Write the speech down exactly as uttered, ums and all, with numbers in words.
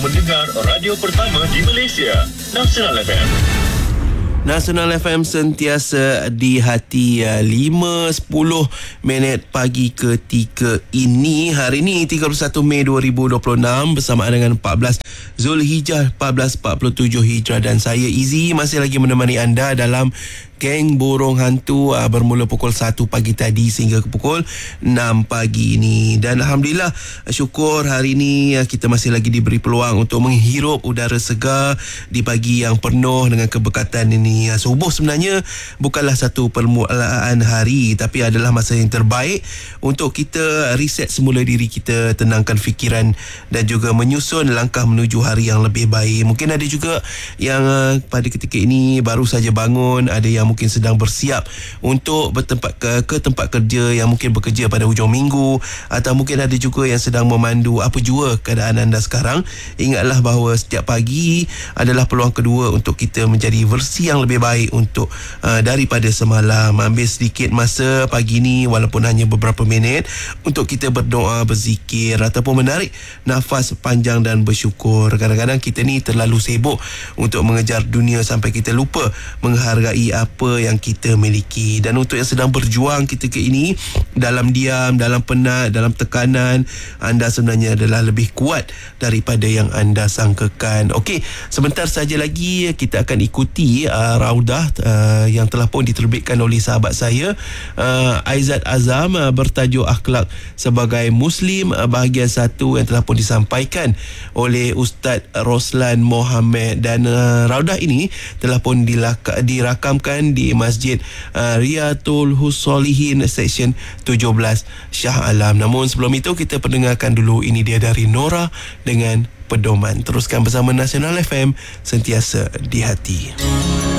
Mendengar radio pertama di Malaysia, Nasional F M. Nasional F M sentiasa di hati. Lima sepuluh minit pagi ketika ini. Hari ini tiga puluh satu Mei dua ribu dua puluh enam bersamaan dengan empat belas Zulhijjah seribu empat ratus empat puluh tujuh Hijrah. Dan saya Izzy masih lagi menemani anda dalam Geng Borong Hantu uh, bermula pukul satu pagi tadi sehingga ke pukul enam pagi ini. Dan Alhamdulillah, syukur hari ini uh, kita masih lagi diberi peluang untuk menghirup udara segar di pagi yang penuh dengan keberkatan ini. Uh, subuh sebenarnya bukanlah satu permulaan hari, tapi adalah masa yang terbaik untuk kita reset semula diri kita, tenangkan fikiran dan juga menyusun langkah menuju hari yang lebih baik. Mungkin ada juga yang uh, pada ketika ini baru saja bangun, ada yang mungkin sedang bersiap untuk bertempat ke, ke tempat kerja, yang mungkin bekerja pada hujung minggu, atau mungkin ada juga yang sedang memandu. Apa jua keadaan anda sekarang, ingatlah bahawa setiap pagi adalah peluang kedua untuk kita menjadi versi yang lebih baik untuk uh, daripada semalam. Ambil sedikit masa pagi ni walaupun hanya beberapa minit untuk kita berdoa, berzikir ataupun menarik nafas panjang dan bersyukur. Kadang-kadang kita ni terlalu sibuk untuk mengejar dunia sampai kita lupa menghargai apa apa yang kita miliki. Dan untuk yang sedang berjuang ketika ini dalam diam, dalam penat, dalam tekanan, anda sebenarnya adalah lebih kuat daripada yang anda sangkakan. Okey, sebentar saja lagi kita akan ikuti uh, raudah uh, yang telah pun diterbitkan oleh sahabat saya uh, Aizat Azam uh, bertajuk Akhlak Sebagai Muslim, uh, bahagian satu yang telah pun disampaikan oleh Ustaz Roslan Mohammed. Dan uh, raudah ini telah pun dilaka, dirakamkan di Masjid uh, Riyatul Hussolihin Seksyen tujuh belas Shah Alam. Namun sebelum itu kita pendengarkan dulu ini dia dari Nora dengan Pedoman. Teruskan bersama Nasional F M, sentiasa di hati.